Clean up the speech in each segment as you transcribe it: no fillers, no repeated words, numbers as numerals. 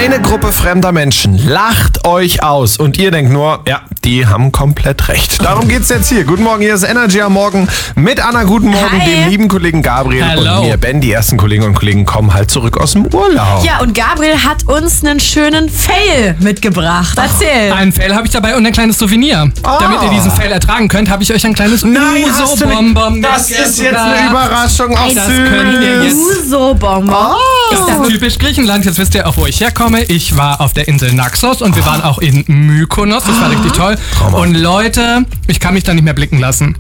Eine Gruppe fremder Menschen lacht euch aus und ihr denkt nur, ja, die haben komplett recht. Darum geht's jetzt hier. Guten Morgen, hier ist Energy am Morgen mit Anna. Guten Morgen, Hi. dem lieben Kollegen Gabriel Hello. und mir, Ben. Die ersten Kolleginnen und Kollegen kommen halt zurück aus dem Urlaub. Ja, und Gabriel hat uns einen schönen Fail mitgebracht. Erzähl. Einen Fail habe ich dabei und ein kleines Souvenir. Damit ihr diesen Fail ertragen könnt, habe ich euch ein kleines Uso-Bonbon Das ist jetzt eine Überraschung. Auch Das süß. könnt ihr jetzt. Uso-Bonbon. Das ist typisch Griechenland. Jetzt wisst ihr auch, wo ich herkomme. Ich war auf der Insel Naxos und wir waren auch in Mykonos. Das war richtig toll. Und Leute, ich kann mich da nicht mehr blicken lassen.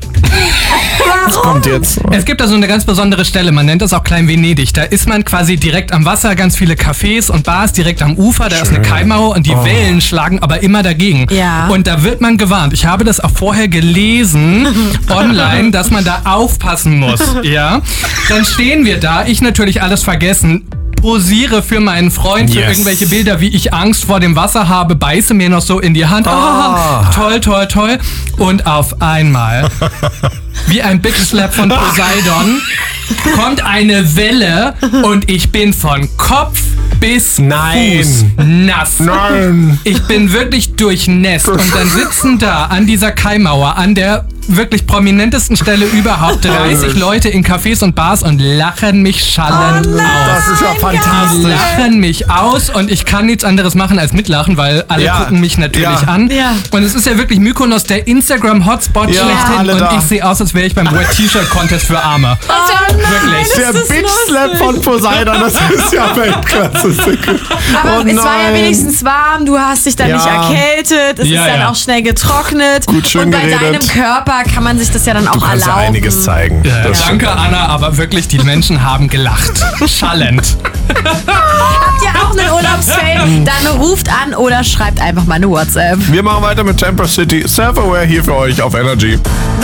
Was kommt jetzt? Es gibt da so eine ganz besondere Stelle, man nennt das auch Klein Venedig. Da ist man quasi direkt am Wasser, ganz viele Cafés und Bars direkt am Ufer. Da ist eine Kaimauer und die Wellen schlagen aber immer dagegen. Ja. Und da wird man gewarnt. Ich habe das auch vorher gelesen online, dass man da aufpassen muss. Ja. Dann stehen wir da, ich natürlich alles vergessen. Posiere für meinen Freund für irgendwelche Bilder, wie ich Angst vor dem Wasser habe, beiße mir noch so in die Hand. Toll, toll, toll. Und auf einmal, wie ein Bitch Slap von Poseidon, kommt eine Welle und ich bin von Kopf bis Fuß nass. Nein. Ich bin wirklich durchnässt. Und dann sitzen da an dieser Kaimauer, an der wirklich prominentesten Stelle überhaupt 30 Leute in Cafés und Bars und lachen mich schallend aus. Das ist ja Die fantastisch. lachen mich aus und ich kann nichts anderes machen als mitlachen, weil alle gucken mich natürlich an. Ja. Und es ist ja wirklich Mykonos, der Instagram-Hotspot schlechthin. alle Und da. ich sehe aus, als wäre ich beim Wet T-Shirt Contest für Arme. Wirklich. Der Bitch Slap von Poseidon, das ist ja Weltklasse. Aber es war ja wenigstens warm, du hast dich dann Ja. nicht erkältet, es Ja, ist dann ja. auch schnell getrocknet. Gut, schön und bei geredet. deinem Körper kann man sich das ja dann auch Du kannst ja erlauben. einiges zeigen. Das stimmt. Danke, Anna, aber wirklich, die Menschen haben gelacht. Schallend. Habt ihr auch einen Urlaubsfail? Dann ruft an oder schreibt einfach mal eine WhatsApp. Wir machen weiter mit Temper City. Self-Aware hier für euch auf Energy.